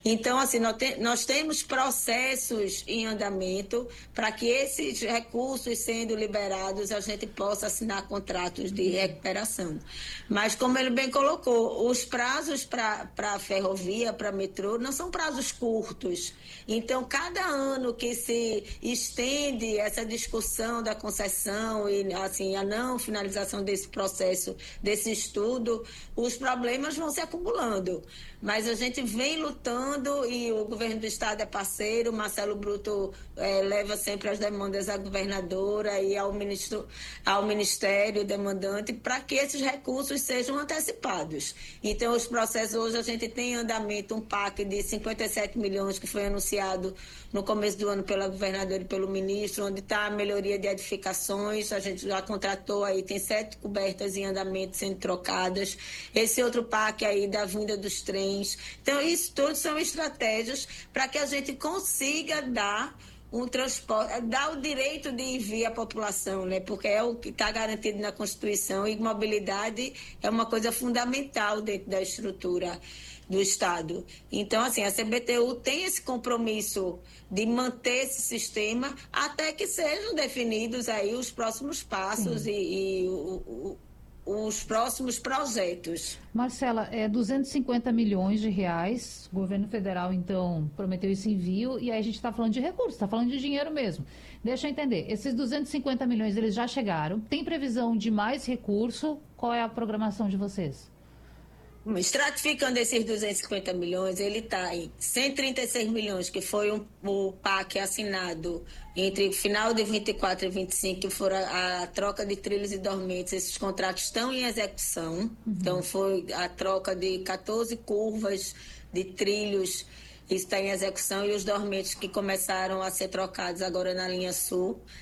Então, assim, nós temos processos em andamento para que esses recursos sendo liberados, a gente possa assinar contratos de recuperação. Mas, como ele bem colocou, os prazos para a ferrovia, para metrô, não são prazos curtos. Então, cada ano que se estende essa discussão da concessão e, assim, a não finalização desse processo, desse estudo, os problemas vão se acumulando. Mas a gente vem lutando e o governo do estado é parceiro, Marcelo Bruto leva sempre as demandas à governadora e ao ministério demandante para que esses recursos sejam antecipados. Então, os processos hoje a gente tem em andamento um PAC de 57 milhões que foi anunciado no começo do ano pela governadora e pelo ministro, onde está a melhoria de edificações, a gente já contratou aí, tem 7 cobertas em andamento sendo trocadas, esse outro PAC aí da vinda dos trens. Então, isso tudo são estratégias para que a gente consiga dar um transporte, dar o direito de ir via a população, né? Porque é o que está garantido na Constituição e mobilidade é uma coisa fundamental dentro da estrutura do Estado. Então, assim, a CBTU tem esse compromisso de manter esse sistema até que sejam definidos aí os próximos passos os próximos projetos. Marcela, 250 milhões de reais, o governo federal, então, prometeu esse envio, e aí a gente está falando de recursos, está falando de dinheiro mesmo. Deixa eu entender, esses 250 milhões, eles já chegaram, tem previsão de mais recurso? Qual é a programação de vocês? Estratificando esses 250 milhões, ele está em 136 milhões, que foi o PAC assinado entre final de 24 e 25, que foram a troca de trilhos e dormentes. Esses contratos estão em execução. Então, foi a troca de 14 curvas de trilhos, isso está em execução, e os dormentes que começaram a ser trocados agora na linha sul.